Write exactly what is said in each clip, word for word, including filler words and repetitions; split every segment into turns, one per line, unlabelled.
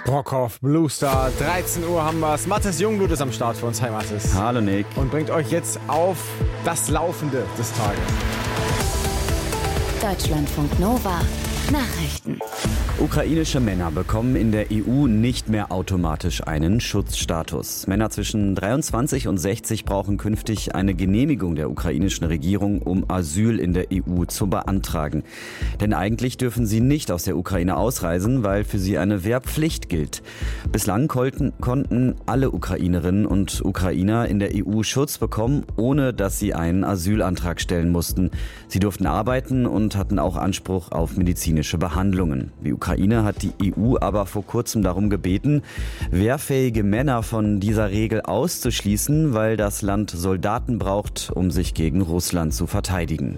Brockhoff, Blue Star, dreizehn Uhr haben wir's. Mathis Jungblut ist am Start für uns. Hi Mathis.
Hallo Nick.
Und bringt euch jetzt auf das Laufende des Tages.
Deutschlandfunk Nova Nachrichten.
Ukrainische Männer bekommen in der E U nicht mehr automatisch einen Schutzstatus. Männer zwischen dreiundzwanzig und sechzig brauchen künftig eine Genehmigung der ukrainischen Regierung, um Asyl in der E U zu beantragen. Denn eigentlich dürfen sie nicht aus der Ukraine ausreisen, weil für sie eine Wehrpflicht gilt. Bislang konnten, konnten alle Ukrainerinnen und Ukrainer in der E U Schutz bekommen, ohne dass sie einen Asylantrag stellen mussten. Sie durften arbeiten und hatten auch Anspruch auf medizinische Behandlungen. Die Ukraine hat die E U aber vor kurzem darum gebeten, wehrfähige Männer von dieser Regel auszuschließen, weil das Land Soldaten braucht, um sich gegen Russland zu verteidigen.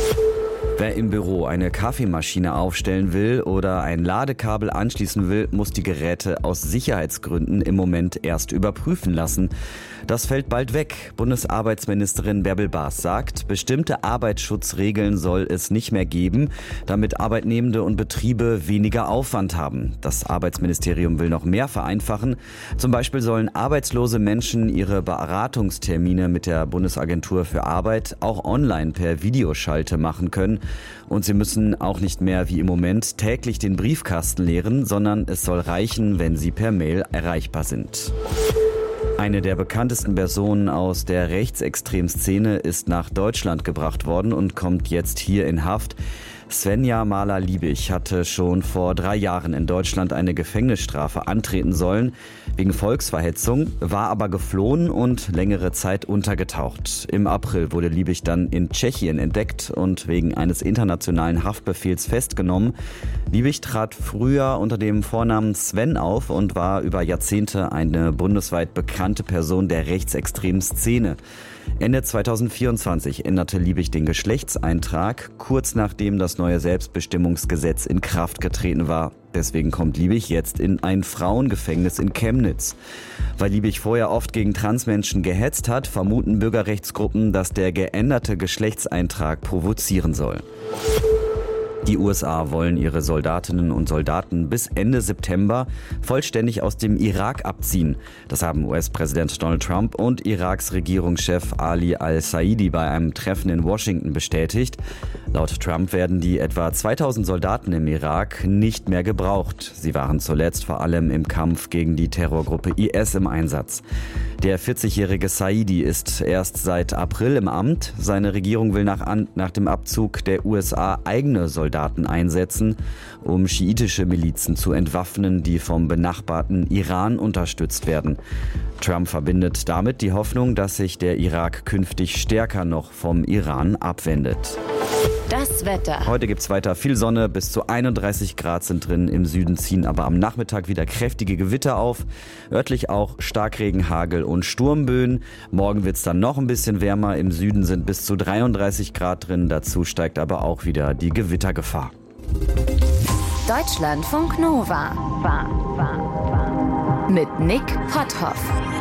Wer im Büro eine Kaffeemaschine aufstellen will oder ein Ladekabel anschließen will, muss die Geräte aus Sicherheitsgründen im Moment erst überprüfen lassen. Das fällt bald weg. Bundesarbeitsministerin Bärbel Baas sagt, bestimmte Arbeitsschutzregeln soll es nicht mehr geben, damit Arbeitnehmende und Betriebe weniger Aufwand haben. Das Arbeitsministerium will noch mehr vereinfachen. Zum Beispiel sollen arbeitslose Menschen ihre Beratungstermine mit der Bundesagentur für Arbeit auch online per Videoschalte machen können. Und sie müssen auch nicht mehr wie im Moment täglich den Briefkasten leeren, sondern es soll reichen, wenn sie per Mail erreichbar sind. Eine der bekanntesten Personen aus der Rechtsextremszene ist nach Deutschland gebracht worden und kommt jetzt hier in Haft. Svenja Mahler-Liebig hatte schon vor drei Jahren in Deutschland eine Gefängnisstrafe antreten sollen, wegen Volksverhetzung, war aber geflohen und längere Zeit untergetaucht. Im April wurde Liebig dann in Tschechien entdeckt und wegen eines internationalen Haftbefehls festgenommen. Liebig trat früher unter dem Vornamen Sven auf und war über Jahrzehnte eine bundesweit bekannte Person der rechtsextremen Szene. Ende zweitausendvierundzwanzig änderte Liebig den Geschlechtseintrag, kurz nachdem das neue Selbstbestimmungsgesetz in Kraft getreten war. Deswegen kommt Liebig jetzt in ein Frauengefängnis in Chemnitz. Weil Liebig vorher oft gegen Transmenschen gehetzt hat, vermuten Bürgerrechtsgruppen, dass der geänderte Geschlechtseintrag provozieren soll. Die U S A wollen ihre Soldatinnen und Soldaten bis Ende September vollständig aus dem Irak abziehen. Das haben U S-Präsident Donald Trump und Iraks Regierungschef Ali al-Saidi bei einem Treffen in Washington bestätigt. Laut Trump werden die etwa zweitausend Soldaten im Irak nicht mehr gebraucht. Sie waren zuletzt vor allem im Kampf gegen die Terrorgruppe I S im Einsatz. Der vierzigjährige Saidi ist erst seit April im Amt. Seine Regierung will nach, an, nach dem Abzug der U S A eigene Soldaten einsetzen, um schiitische Milizen zu entwaffnen, die vom benachbarten Iran unterstützt werden. Trump verbindet damit die Hoffnung, dass sich der Irak künftig stärker noch vom Iran abwendet.
Das Wetter.
Heute gibt's weiter viel Sonne, bis zu einunddreißig Grad sind drin. Im Süden ziehen aber am Nachmittag wieder kräftige Gewitter auf. Örtlich auch Starkregen, Hagel und Sturmböen. Morgen wird's dann noch ein bisschen wärmer. Im Süden sind bis zu dreiunddreißig Grad drin. Dazu steigt aber auch wieder die Gewittergefahr.
Deutschlandfunk Nova. Mit Nick Potthoff.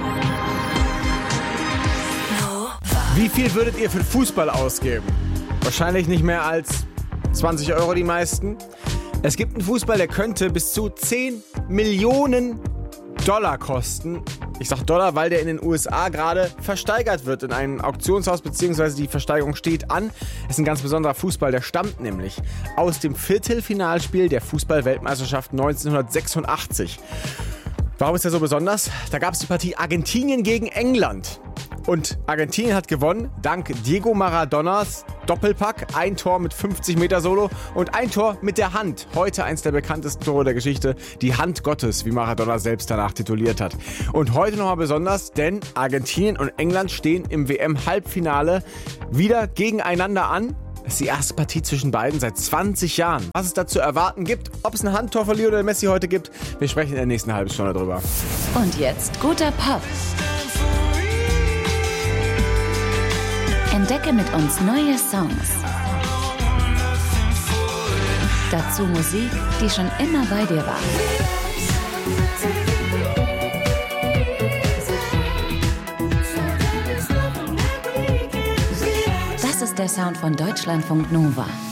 Wie viel würdet ihr für Fußball ausgeben? Wahrscheinlich nicht mehr als zwanzig Euro die meisten. Es gibt einen Fußball, der könnte bis zu zehn Millionen Dollar kosten. Ich sag Dollar, weil der in den U S A gerade versteigert wird in einem Auktionshaus, beziehungsweise die Versteigerung steht an. Es ist ein ganz besonderer Fußball, der stammt nämlich aus dem Viertelfinalspiel der Fußball-Weltmeisterschaft neunzehnhundertsechsundachtzig. Warum ist der so besonders? Da gab es die Partie Argentinien gegen England. Und Argentinien hat gewonnen dank Diego Maradonas Doppelpack, ein Tor mit fünfzig Meter Solo und ein Tor mit der Hand. Heute eins der bekanntesten Tore der Geschichte, die Hand Gottes, wie Maradona selbst danach tituliert hat. Und heute nochmal besonders, denn Argentinien und England stehen im W M-Halbfinale wieder gegeneinander an. Das ist die erste Partie zwischen beiden seit zwanzig Jahren. Was es da zu erwarten gibt, ob es ein Handtor von Lionel Messi heute gibt, wir sprechen in der nächsten halben Stunde drüber.
Und jetzt guter Pop. Entdecke mit uns neue Songs. Dazu Musik, die schon immer bei dir war. Das ist der Sound von Deutschlandfunk Nova.